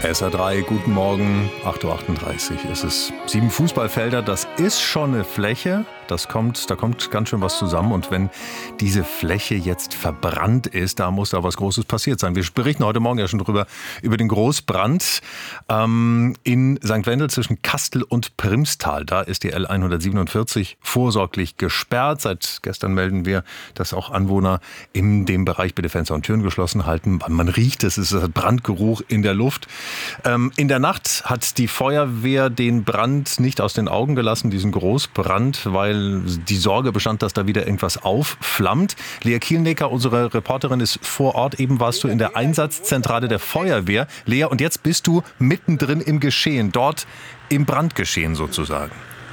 SR3, guten Morgen, 8.38 Uhr ist es. 7 Fußballfelder, das ist schon eine Fläche. Da kommt ganz schön was zusammen. Und wenn diese Fläche jetzt verbrannt ist, da muss da was Großes passiert sein. Wir berichten heute Morgen ja schon über den Großbrand in St. Wendel zwischen Kastel und Primstal. Da ist die L147 vorsorglich gesperrt. Seit gestern melden wir, dass auch Anwohner in dem Bereich bitte Fenster und Türen geschlossen halten. Man riecht es ist Brandgeruch in der Luft. In der Nacht hat die Feuerwehr den Brand nicht aus den Augen gelassen, diesen Großbrand, weil die Sorge bestand, dass da wieder irgendwas aufflammt. Lea Kielnecker, unsere Reporterin, ist vor Ort. Eben warst du in der Einsatzzentrale der Feuerwehr. Lea, und jetzt bist du mittendrin im Geschehen, dort im Brandgeschehen sozusagen.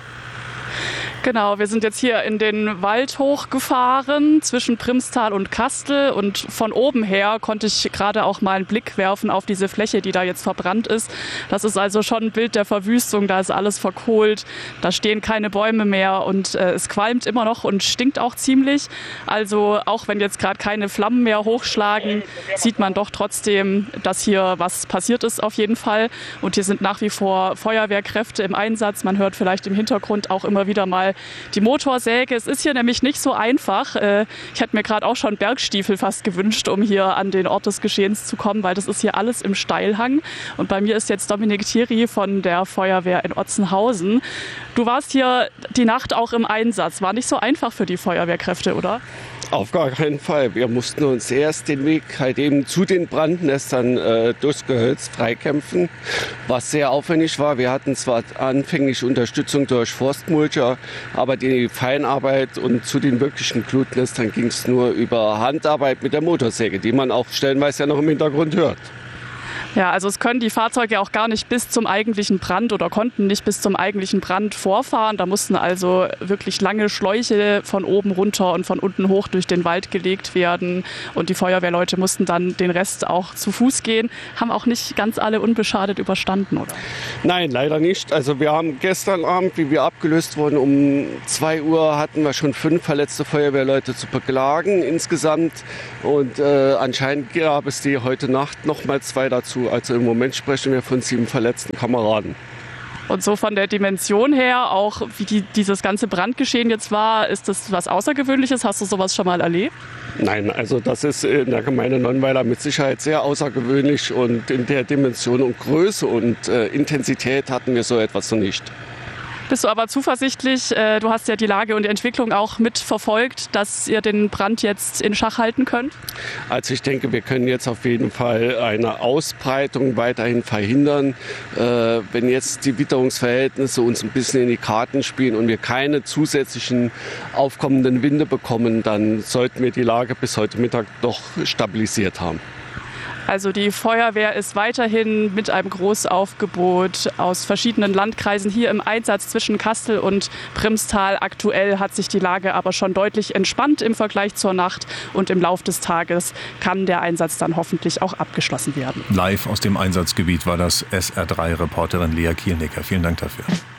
Genau, wir sind jetzt hier in den Wald hochgefahren zwischen Primstal und Kastel und von oben her konnte ich gerade auch mal einen Blick werfen auf diese Fläche, die da jetzt verbrannt ist. Das ist also schon ein Bild der Verwüstung, da ist alles verkohlt, da stehen keine Bäume mehr und es qualmt immer noch und stinkt auch ziemlich. Also auch wenn jetzt gerade keine Flammen mehr hochschlagen, sieht man doch trotzdem, dass hier was passiert ist auf jeden Fall. Und hier sind nach wie vor Feuerwehrkräfte im Einsatz. Man hört vielleicht im Hintergrund auch immer wieder mal die Motorsäge. Es ist hier nämlich nicht so einfach. Ich hätte mir gerade auch schon Bergstiefel fast gewünscht, um hier an den Ort des Geschehens zu kommen, weil das ist hier alles im Steilhang. Und bei mir ist jetzt Dominik Thierry von der Feuerwehr in Otzenhausen. Du warst hier die Nacht auch im Einsatz. War nicht so einfach für die Feuerwehrkräfte, oder? Auf gar keinen Fall. Wir mussten uns erst den Weg halt eben zu den Brandnestern durchs Gehölz freikämpfen, was sehr aufwendig war. Wir hatten zwar anfänglich Unterstützung durch Forstmulcher, aber die Feinarbeit und zu den wirklichen Glutnestern ging es nur über Handarbeit mit der Motorsäge, die man auch stellenweise ja noch im Hintergrund hört. Ja, also es können die Fahrzeuge auch gar nicht bis zum eigentlichen Brand oder konnten nicht bis zum eigentlichen Brand vorfahren. Da mussten also wirklich lange Schläuche von oben runter und von unten hoch durch den Wald gelegt werden. Und die Feuerwehrleute mussten dann den Rest auch zu Fuß gehen. Haben auch nicht ganz alle unbeschadet überstanden, oder? Nein, leider nicht. Also wir haben gestern Abend, wie wir abgelöst wurden, um 2 Uhr hatten wir schon 5 verletzte Feuerwehrleute zu beklagen insgesamt. Und anscheinend gab es die heute Nacht noch mal 2 dazu. Also im Moment sprechen wir von 7 verletzten Kameraden. Und so von der Dimension her, auch wie dieses ganze Brandgeschehen jetzt war, ist das was Außergewöhnliches? Hast du sowas schon mal erlebt? Nein, also das ist in der Gemeinde Nonnweiler mit Sicherheit sehr außergewöhnlich und in der Dimension und Größe und Intensität hatten wir so etwas noch nicht. Bist du aber zuversichtlich? Du hast ja die Lage und die Entwicklung auch mitverfolgt, dass ihr den Brand jetzt in Schach halten könnt? Also ich denke, wir können jetzt auf jeden Fall eine Ausbreitung weiterhin verhindern. Wenn jetzt die Witterungsverhältnisse uns ein bisschen in die Karten spielen und wir keine zusätzlichen aufkommenden Winde bekommen, dann sollten wir die Lage bis heute Mittag doch stabilisiert haben. Also die Feuerwehr ist weiterhin mit einem Großaufgebot aus verschiedenen Landkreisen hier im Einsatz zwischen Kastel und Primstal. Aktuell hat sich die Lage aber schon deutlich entspannt im Vergleich zur Nacht und im Lauf des Tages kann der Einsatz dann hoffentlich auch abgeschlossen werden. Live aus dem Einsatzgebiet war das SR3-Reporterin Lea Kielnecker. Vielen Dank dafür.